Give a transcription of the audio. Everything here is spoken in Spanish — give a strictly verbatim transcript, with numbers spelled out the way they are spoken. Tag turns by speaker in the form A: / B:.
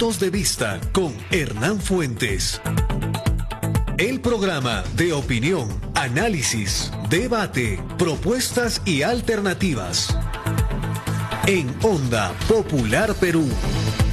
A: Puntos de Vista con Hernán Fuentes. El programa de opinión, análisis, debate, propuestas y alternativas. En Onda Popular Perú.